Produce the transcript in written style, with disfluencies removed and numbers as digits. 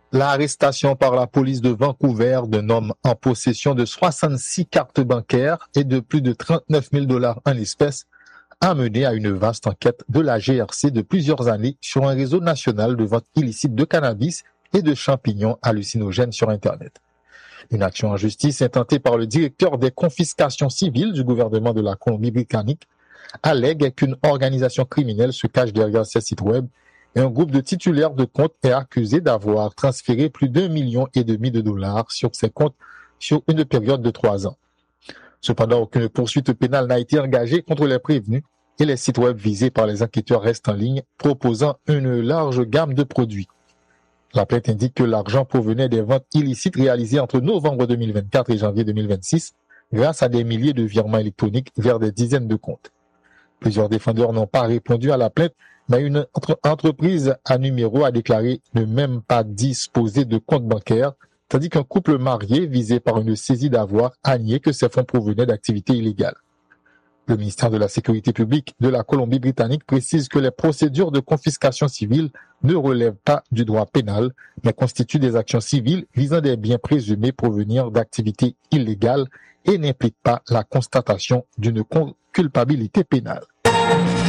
L'arrestation par la police de Vancouver d'un homme en possession de 66 cartes bancaires et de plus de 39 000 $ en espèces a mené à une vaste enquête de la GRC de plusieurs années sur un réseau national de vente illicite de cannabis et de champignons hallucinogènes sur Internet. Une action en justice intentée par le directeur des confiscations civiles du gouvernement de la Colombie-Britannique allègue qu'une organisation criminelle se cache derrière ces sites web et un groupe de titulaires de comptes est accusé d'avoir transféré plus d'1,5 million $ sur ces comptes sur une période de 3 ans. Cependant, aucune poursuite pénale n'a été engagée contre les prévenus et les sites web visés par les enquêteurs restent en ligne, proposant une large gamme de produits. La plainte indique que l'argent provenait des ventes illicites réalisées entre novembre 2024 et janvier 2026 grâce à des milliers de virements électroniques vers des dizaines de comptes. Plusieurs défendeurs n'ont pas répondu à la plainte, mais une entreprise à numéro a déclaré ne même pas disposer de compte bancaire, tandis qu'un couple marié visé par une saisie d'avoir a nié que ces fonds provenaient d'activités illégales. Le ministère de la Sécurité publique de la Colombie-Britannique précise que les procédures de confiscation civile ne relèvent pas du droit pénal, mais constituent des actions civiles visant des biens présumés provenir d'activités illégales et n'impliquent pas la constatation d'une culpabilité pénale.